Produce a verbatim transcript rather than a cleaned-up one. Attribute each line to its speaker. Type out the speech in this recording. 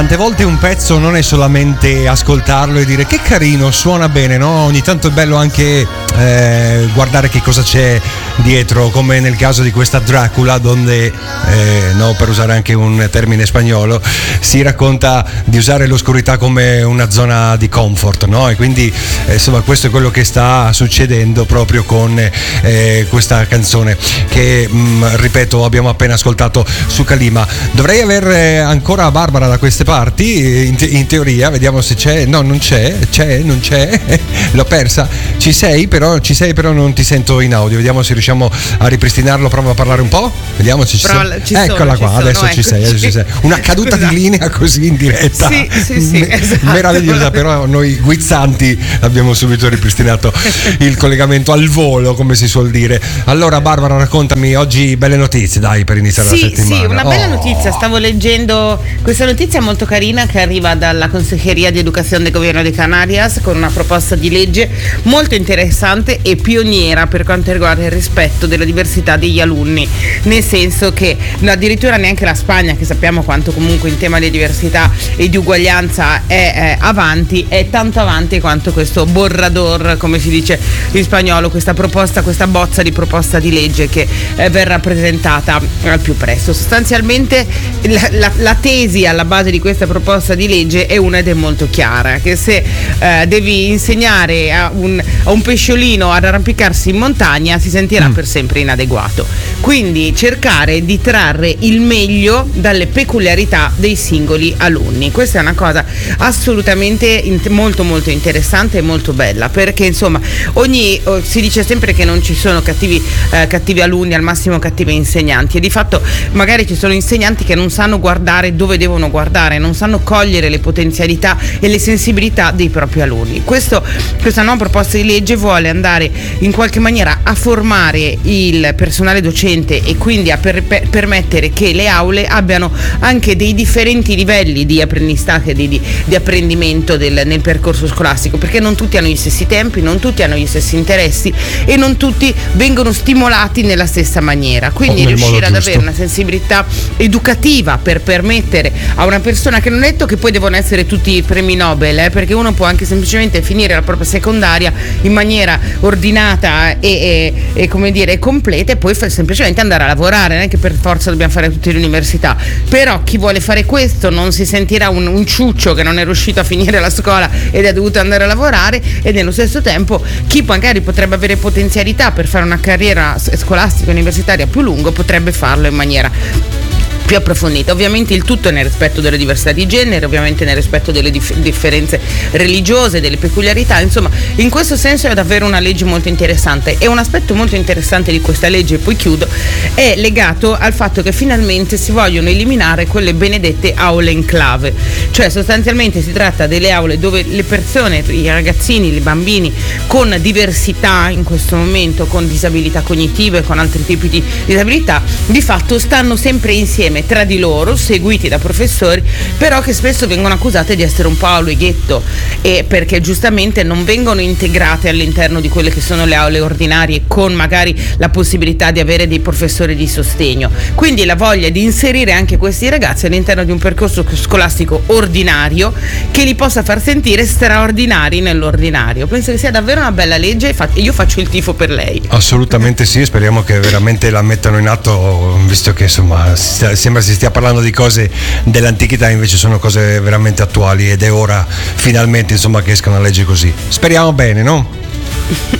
Speaker 1: tante volte un pezzo non è solamente ascoltarlo e dire che carino, suona bene, no? Ogni tanto è bello anche eh, guardare che cosa c'è dietro, come nel caso di questa Dracula, donde eh, no, per usare anche un termine spagnolo, si racconta di usare l'oscurità come una zona di comfort, no? E quindi eh, insomma questo è quello che sta succedendo proprio con eh, questa canzone che mh, ripeto abbiamo appena ascoltato su Kalima. Dovrei avere ancora Barbara da queste parti, in, te- in teoria, vediamo se c'è. No, non c'è, c'è, non c'è, l'ho persa. Ci sei però, ci sei però non ti sento in audio, vediamo se riusciamo a ripristinarlo. Prova a parlare un po', vediamo se ci
Speaker 2: Prova,
Speaker 1: sei.
Speaker 2: Ci
Speaker 1: Eccola
Speaker 2: sono,
Speaker 1: qua,
Speaker 2: ci
Speaker 1: adesso
Speaker 2: sono,
Speaker 1: ci sei, adesso ci sei. Una caduta
Speaker 2: Esatto.
Speaker 1: di linea così in diretta.
Speaker 2: Sì, sì, sì,
Speaker 1: Me-
Speaker 2: esatto.
Speaker 1: Meravigliosa, però noi guizzanti abbiamo subito ripristinato il collegamento al volo, come si suol dire. Allora Barbara, raccontami oggi belle notizie, dai, per iniziare
Speaker 2: Sì,
Speaker 1: la settimana.
Speaker 2: sì, una bella
Speaker 1: Oh.
Speaker 2: notizia. Stavo leggendo questa notizia molto carina che arriva dalla Consejería di Educación del Gobierno de Canarias con una proposta di legge molto interessante e pioniera per quanto riguarda il rispetto della diversità degli alunni, nel senso che addirittura neanche la Spagna, che sappiamo quanto comunque in tema di diversità e di uguaglianza è eh, avanti, è tanto avanti quanto questo borrador, come si dice in spagnolo, questa proposta, questa bozza di proposta di legge che eh, verrà presentata al più presto. Sostanzialmente la, la, la tesi alla base di questa proposta di legge è una ed è molto chiara, che se eh, devi insegnare a un, a un pesciolino ad arrampicarsi in montagna si sentirà mm. per sempre inadeguato. Quindi cercare di trarre il meglio dalle peculiarità dei singoli alunni. Questa è una cosa assolutamente in, molto molto interessante e molto bella, perché insomma ogni oh, si dice sempre che non ci sono cattivi, eh, cattivi alunni, al massimo cattivi insegnanti, e di fatto magari ci sono insegnanti che non sanno guardare dove devono guardare, non sanno cogliere le potenzialità e le sensibilità dei propri alunni. Questo, questa nuova proposta di legge vuole andare in qualche maniera a formare il personale docente e quindi a per, per, permettere che le aule abbiano anche dei differenti livelli di apprendistato e di, di, di apprendimento del, nel percorso scolastico, perché non tutti hanno gli stessi tempi, non tutti hanno gli stessi interessi e non tutti vengono stimolati nella stessa maniera. Quindi
Speaker 1: oh,
Speaker 2: riuscire ad avere una sensibilità educativa per permettere a una persona, che non è detto che poi devono essere tutti premi Nobel, eh, perché uno può anche semplicemente finire la propria secondaria in maniera ordinata e, e, e come dire completa e poi f- semplicemente andare a lavorare, non è che per forza dobbiamo fare tutte le università, però chi vuole fare questo non si sentirà un, un ciuccio che non è riuscito a finire la scuola ed è dovuto andare a lavorare, e nello stesso tempo chi magari potrebbe avere potenzialità per fare una carriera scolastica universitaria più lunga potrebbe farlo in maniera più approfondita. Ovviamente il tutto nel rispetto delle diversità di genere, ovviamente nel rispetto delle dif- differenze religiose, delle peculiarità. Insomma, in questo senso è davvero una legge molto interessante, e un aspetto molto interessante di questa legge, e poi chiudo, è legato al fatto che finalmente si vogliono eliminare quelle benedette aule in clave, cioè sostanzialmente si tratta delle aule dove le persone, i ragazzini, i bambini con diversità in questo momento, con disabilità cognitive, con altri tipi di disabilità, di fatto stanno sempre insieme tra di loro, seguiti da professori, però che spesso vengono accusate di essere un po' aule ghetto, e perché giustamente non vengono integrate all'interno di quelle che sono le aule ordinarie, con magari la possibilità di avere dei professori di sostegno. Quindi la voglia di inserire anche questi ragazzi all'interno di un percorso scolastico ordinario che li possa far sentire straordinari nell'ordinario. Penso che sia davvero una bella legge e io faccio il tifo per lei.
Speaker 1: Assolutamente sì, speriamo che veramente la mettano in atto, visto che insomma sembra si stia parlando di cose dell'antichità, invece sono cose veramente attuali, ed è ora finalmente insomma che esca una legge così. Speriamo bene, no?